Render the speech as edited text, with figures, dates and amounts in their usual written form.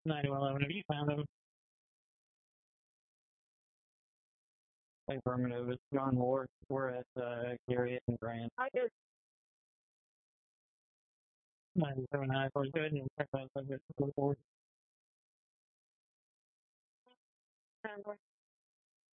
9111, have you found him? Affirmative. It's John Ward. We're at Gary and Grant. I did. 97.5. We're good and check out the board.